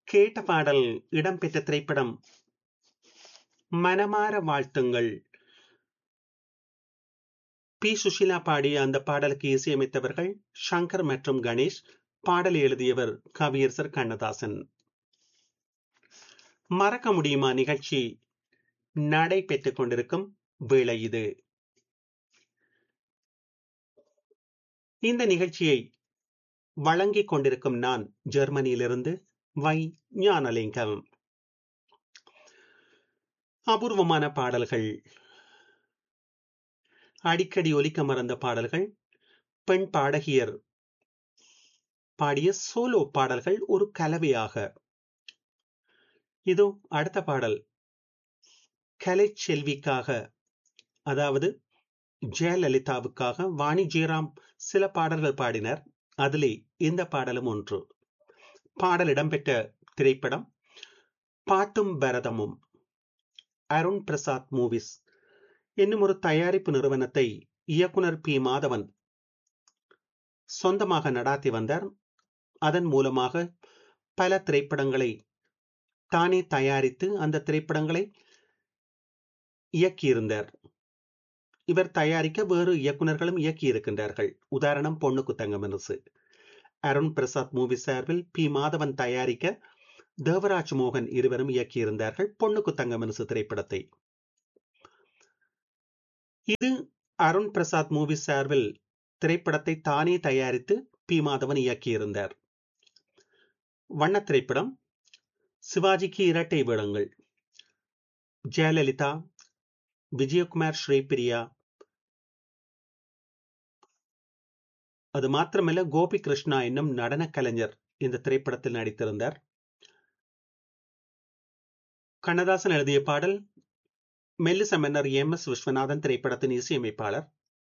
கேட்ட பாடல் இடம்பெற்ற திரைப்படம் மனமார வாழ்த்துங்கள். பி சுஷீலா பாடிய அந்த பாடலுக்கு இசையமைத்தவர்கள் சங்கர் மற்றும் கணேஷ். பாடல் எழுதியவர் கவியரசர் கண்ணதாசன். மறக்க முடியுமா நிகழ்ச்சி நடைபெற்றுக் கொண்டிருக்கும் வேளை இது. இந்த நிகழ்ச்சியை வழங்கிக் கொண்டிருக்கும் நான் ஜெர்மனியிலிருந்து வை ஞானலிங்கம். அபூர்வமான பாடல்கள், அடிக்கடி ஒலிக்க மறந்த பாடல்கள், பெண் பாடகியர் பாடிய சோலோ பாடல்கள் ஒரு கலவையாக. இதோ அடுத்த பாடல் கலை செல்விக்காக, அதாவது ஜெயலலிதாவுக்காக வாணி ஜெயராம் சில பாடல்கள் பாடினர். அதிலே இந்த பாடலும் ஒன்று. பாடல் இடம்பெற்ற திரைப்படம் பாட்டும் பரதமும். அருண் பிரசாத் மூவிஸ் என்னும் ஒரு தயாரிப்பு நிறுவனத்தை இயக்குனர் பி மாதவன் சொந்தமாக நடாத்தி வந்தார். அதன் மூலமாக பல திரைப்படங்களை தானே தயாரித்து அந்த திரைப்படங்களை இயக்கியிருந்தார். இவர் தயாரிக்க வேறு இயக்குநர்களும் இயக்கி இருக்கின்றார்கள். உதாரணம் பொண்ணுக்கு தங்கமனசு. அருண் பிரசாத் மூவி சார்பில் பி மாதவன் தயாரிக்க தேவராஜ் மோகன் இருவரும் இயக்கியிருந்தார்கள் பொண்ணுக்கு தங்கமனசு திரைப்படத்தை. இது அருண் பிரசாத் மூவி சார்பில் திரைப்படத்தை தானே தயாரித்து பி மாதவன் இயக்கியிருந்தார். வண்ண திரைப்படம். சிவாஜிக்கு இரட்டை வேடங்கள். ஜெயலலிதா, விஜயகுமார், ஸ்ரீபிரியா, அது மாத்திரமல்ல கோபி கிருஷ்ணா என்னும் நடன கலைஞர் இந்த திரைப்படத்தில் நடித்திருந்தார். கண்ணதாசன் எழுதிய பாடல். மெல்லிச மன்னர் எம் எஸ் விஸ்வநாதன் திரைப்படத்தின் இசையமைப்பாளர்.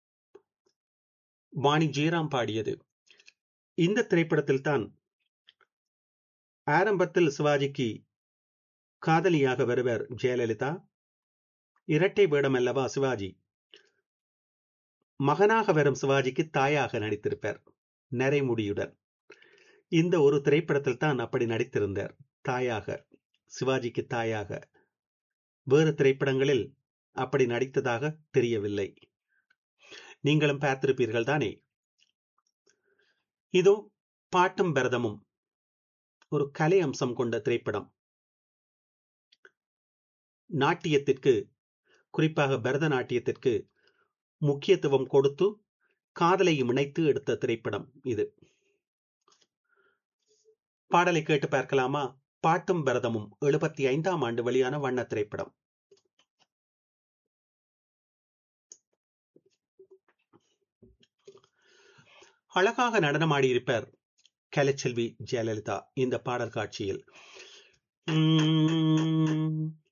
வாணி ஜெயராம் பாடியது. இந்த திரைப்படத்தில் தான் ஆரம்பத்தில் சிவாஜிக்கு காதலியாக வருவர் ஜெயலலிதா. இரட்டை வேடம் அல்லவா சிவாஜி. மகனாக வரும் சிவாஜிக்கு தாயாக நடித்திருப்பார் நரைமுடியுடன். இந்த ஒரு திரைப்படத்தில் தான் அப்படி நடித்திருந்தார், தாயாக, சிவாஜிக்கு தாயாக. வேறு திரைப்படங்களில் அப்படி நடித்ததாக தெரியவில்லை. நீங்களும் பார்த்திருப்பீர்கள் தானே. இதோ பாட்டும் பரதமும் ஒரு கலை அம்சம் கொண்ட திரைப்படம். நாட்டியத்திற்கு, குறிப்பாக பரதநாட்டியத்திற்கு முக்கியத்துவம் கொடுத்து காதலையும் இணைத்து எடுத்த திரைப்படம் இது. பாடலை கேட்டு பார்க்கலாமா? பாட்டும் பரதமும் 75ஆம் ஆண்டு வெளியான வண்ண திரைப்படம். அழகாக நடனமாடியிருப்பார் கலைச்செல்வி ஜெயலலிதா இந்த பாடல் காட்சியில்.